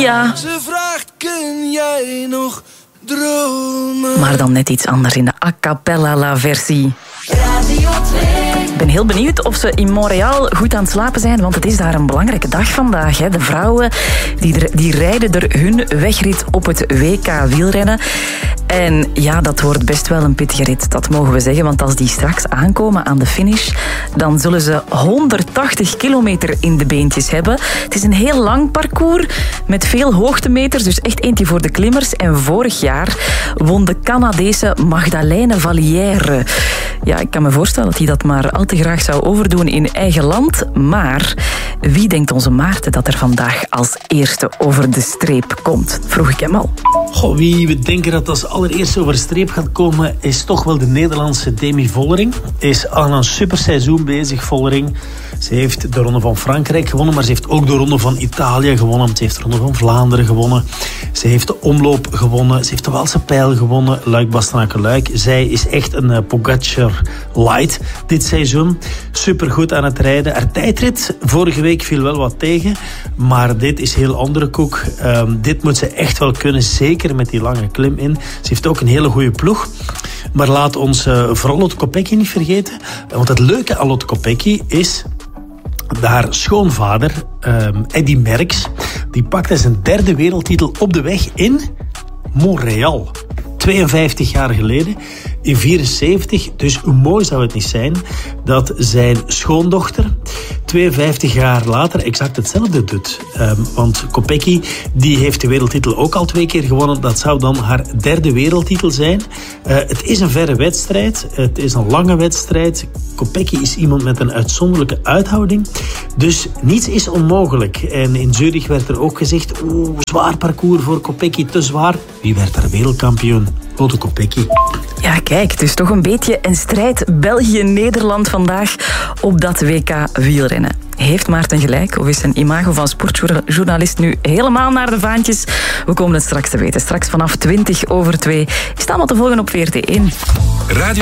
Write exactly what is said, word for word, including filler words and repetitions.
Sia. Ze vraagt, kun jij nog dromen? Maar dan net iets anders in de a cappella la versie. Radio twee. Ik ben heel benieuwd of ze in Montreal goed aan het slapen zijn, want het is daar een belangrijke dag vandaag. Hè. De vrouwen die, er, die rijden er hun wegrit op het W K wielrennen. En ja, dat wordt best wel een pittige rit, dat mogen we zeggen. Want als die straks aankomen aan de finish, dan zullen ze honderdtachtig kilometer in de beentjes hebben. Het is een heel lang parcours met veel hoogtemeters, dus echt eentje voor de klimmers. En vorig jaar won de Canadese Magdalene Vallière. Ja, ik kan me voorstellen dat hij dat maar al te graag zou overdoen in eigen land. Maar wie denkt onze Maarten dat er vandaag als eerste over de streep komt? Vroeg ik hem al. Goh, wie we denken dat als allereerst over de streep gaat komen, is toch wel de Nederlandse Demi Vollering. Is aan een super seizoen bezig, Vollering. Ze heeft de Ronde van Frankrijk gewonnen, maar ze heeft ook de Ronde van Italië gewonnen. Ze heeft de Ronde van Vlaanderen gewonnen. Ze heeft de omloop gewonnen. Ze heeft de Waalse Pijl gewonnen. Luik-Bastenaken-Luik. Zij is echt een uh, Pogacar light dit seizoen. Supergoed aan het rijden. Haar tijdrit vorige week viel wel wat tegen, maar dit is heel andere koek. Um, dit moet ze echt wel kunnen, zeker met die lange klim in. Ze heeft ook een hele goede ploeg. Maar laat ons uh, vooral Lotte Kopecky niet vergeten. Want het leuke aan Lotte Kopecky is haar schoonvader, um, Eddy Merckx, die pakte zijn derde wereldtitel op de weg in Montreal. tweeënvijftig jaar geleden, in vierenzeventig. Dus hoe mooi zou het niet zijn dat zijn schoondochter tweeënvijftig jaar later exact hetzelfde doet. Um, want Kopecky die heeft de wereldtitel ook al twee keer gewonnen. Dat zou dan haar derde wereldtitel zijn. Uh, het is een verre wedstrijd. Het is een lange wedstrijd. Kopecky is iemand met een uitzonderlijke uithouding. Dus niets is onmogelijk. En in Zurich werd er ook gezegd, oeh, zwaar parcours voor Kopecky, te zwaar. Wie werd er wereldkampioen? Lotte Kopecky. Ja, kijk, dus toch een beetje een strijd België-Nederland vandaag op dat W K wielrennen. Heeft Maarten gelijk of is zijn imago van sportjournalist nu helemaal naar de vaantjes? We komen het straks te weten. Straks vanaf twintig over twee. Is het allemaal te volgen op V R T één. Radio